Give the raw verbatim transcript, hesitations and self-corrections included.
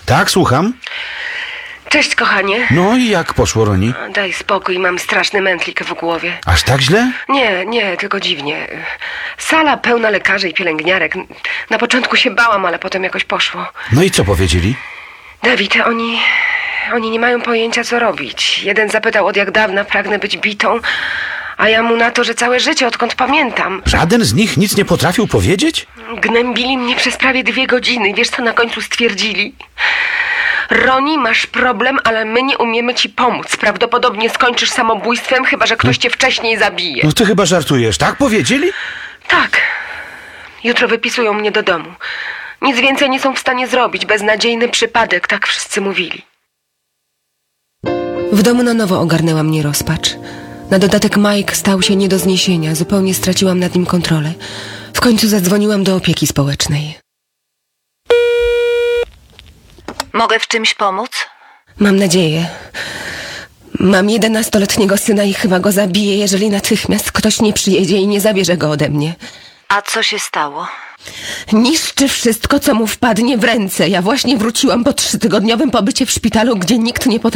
Tak, słucham. Cześć, kochanie. No i jak poszło, Roni? Daj spokój, mam straszny mętlik w głowie. Aż tak źle? Nie, nie, tylko dziwnie. Sala pełna lekarzy i pielęgniarek. Na początku się bałam, ale potem jakoś poszło. No i co powiedzieli? Dawid, oni... Oni nie mają pojęcia, co robić. Jeden zapytał, od jak dawna pragnę być bitą, a ja mu na to, że całe życie, odkąd pamiętam. Żaden z nich nic nie potrafił powiedzieć? Gnębili mnie przez prawie dwie godziny. Wiesz, co na końcu stwierdzili? Roni, masz problem, ale my nie umiemy ci pomóc. Prawdopodobnie skończysz samobójstwem, chyba że ktoś cię wcześniej zabije. No ty chyba żartujesz, tak powiedzieli? Tak. Jutro wypisują mnie do domu. Nic więcej nie są w stanie zrobić. Beznadziejny przypadek, tak wszyscy mówili. W domu na nowo ogarnęła mnie rozpacz. Na dodatek Mike stał się nie do zniesienia. Zupełnie straciłam nad nim kontrolę. W końcu zadzwoniłam do opieki społecznej. Mogę w czymś pomóc? Mam nadzieję. Mam jedenastoletniego syna i chyba go zabiję, jeżeli natychmiast ktoś nie przyjedzie i nie zabierze go ode mnie. A co się stało? Niszczy wszystko, co mu wpadnie w ręce. Ja właśnie wróciłam po trzytygodniowym pobycie w szpitalu, gdzie nikt nie potrafi